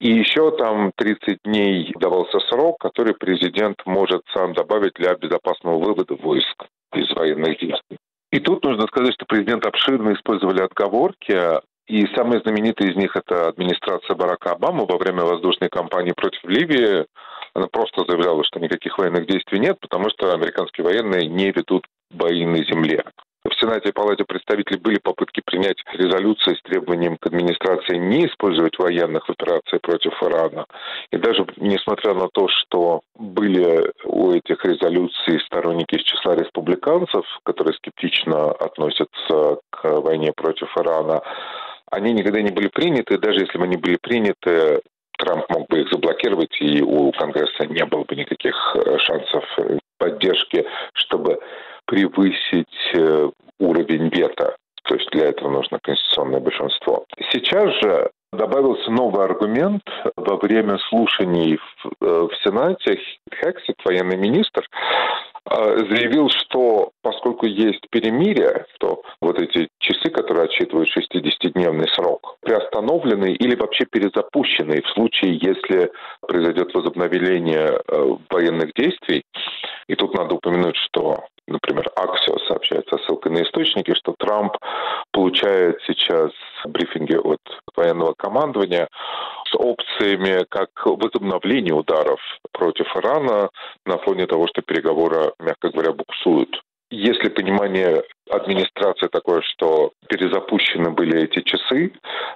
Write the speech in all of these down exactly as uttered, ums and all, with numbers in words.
И еще там тридцать дней давался срок, который президент может сам добавить для безопасного вывода войск из военных действий. И тут нужно сказать, что президент обширно использовали отговорки, и самые знаменитые из них — это администрация Барака Обамы во время воздушной кампании против Ливии. Она просто заявляла, что никаких военных действий нет, потому что американские военные не ведут бои на земле. В Сенате и Палате представителей были попытки принять резолюции с требованием к администрации не использовать военных в операции против Ирана. И даже несмотря на то, что были у этих резолюций сторонники из числа республиканцев, которые скептично относятся к войне против Ирана, они никогда не были приняты. Даже если бы они были приняты, Трамп мог бы их заблокировать, и у Конгресса не было бы никаких шансов поддержки, чтобы превысить уровень вето. То есть для этого нужно конституционное большинство. Сейчас же добавился новый аргумент. Во время слушаний в, в Сенате Хексет, военный министр, заявил, что поскольку есть перемирие, то вот эти часы, которые отсчитывают шестидесятидневный срок, приостановлены или вообще перезапущены в случае, если произойдет возобновление военных действий. И тут надо упомянуть, что, например, Axios сообщает со ссылкой на источники, что Трамп получает сейчас брифинги от военного командования с опциями как возобновления ударов против Ирана на фоне того, что переговоры, мягко говоря, буксуют. Если понимание администрации такое, что перезапущены были эти часы,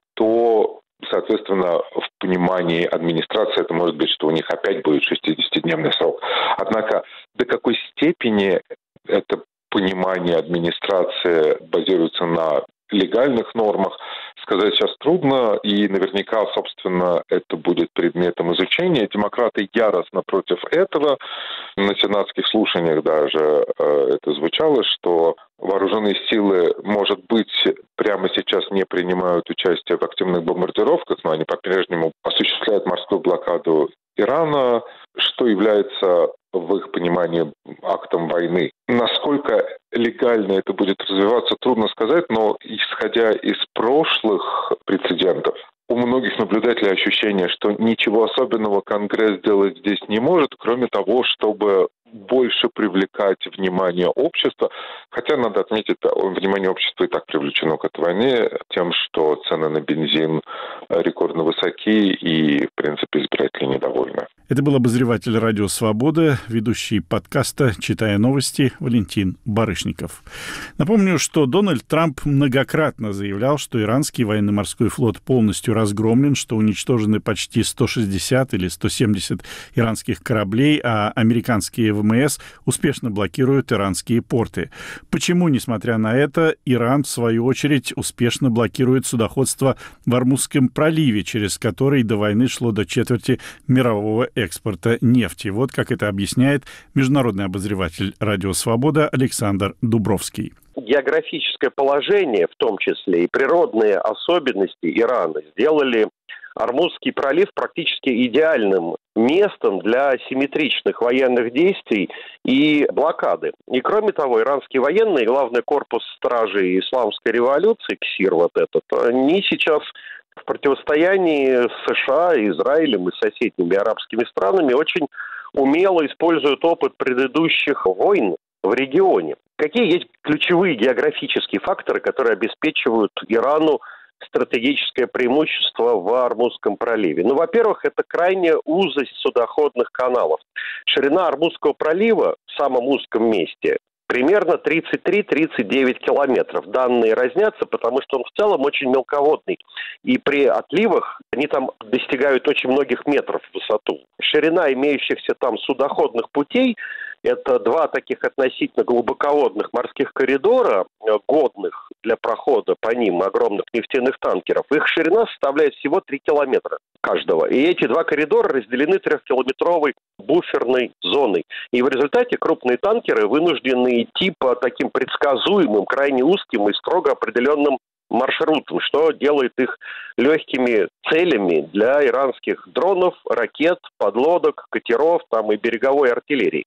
то, соответственно, в понимании администрации это может быть, что у них опять будет шестидесятидневный срок. Однако до какой степени это понимание администрации базируется на легальных нормах, сказать сейчас трудно, и наверняка, собственно, это будет предметом изучения. Демократы яростно против этого. На сенатских слушаниях даже э, это звучало, что вооруженные силы, может быть, прямо сейчас не принимают участие в активных бомбардировках, но они по-прежнему осуществляют морскую блокаду Ирана, что является в их понимании актом войны. Насколько легально это будет развиваться, трудно сказать, но исходя из прошлых прецедентов, у многих наблюдателей ощущение, что ничего особенного Конгресс делать здесь не может, кроме того, чтобы больше привлекать внимание общества. Хотя, надо отметить, внимание общества и так привлечено к этой войне тем, что цены на бензин рекордно высоки и, в принципе, избиратели недовольны. Это был обозреватель «Радио Свобода», ведущий подкаста «Читая новости» Валентин Барышников. Напомню, что Дональд Трамп многократно заявлял, что иранский военно-морской флот полностью разгромлен, что уничтожены почти сто шестьдесят или сто семьдесят иранских кораблей, а американские ВМС успешно блокируют иранские порты. Почему, несмотря на это, Иран, в свою очередь, успешно блокирует судоходство в Ормузском проливе, через который до войны шло до четверти мирового экспорта нефти? Вот как это объясняет международный обозреватель «Радио Свобода» Александр Дубровский. Географическое положение, в том числе и природные особенности Ирана, сделали Ормузский пролив практически идеальным местом для асимметричных военных действий и блокады. И кроме того, иранские военные, главный корпус стражей исламской революции, КСИР вот этот, они сейчас в противостоянии с США, Израилем и соседними арабскими странами очень умело используют опыт предыдущих войн в регионе. Какие есть ключевые географические факторы, которые обеспечивают Ирану стратегическое преимущество в Ормузском проливе? Ну, во-первых, это крайняя узость судоходных каналов. Ширина Ормузского пролива в самом узком месте примерно тридцать три - тридцать девять километров. Данные разнятся, потому что он в целом очень мелководный. И при отливах они там достигают очень многих метров в высоту. Ширина имеющихся там судоходных путей — это два таких относительно глубоководных морских коридора, годных для прохода по ним огромных нефтяных танкеров. Их ширина составляет всего три километра каждого. И эти два коридора разделены трехкилометровой буферной зоной. И в результате крупные танкеры вынуждены идти по таким предсказуемым, крайне узким и строго определенным маршрутам, что делает их легкими целями для иранских дронов, ракет, подлодок, катеров там, и береговой артиллерии.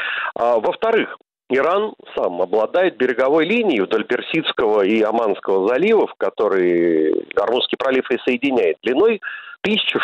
А, во-вторых, Иран сам обладает береговой линией вдоль Персидского и Оманского заливов, который Ормузский пролив и соединяет, длиной тысяча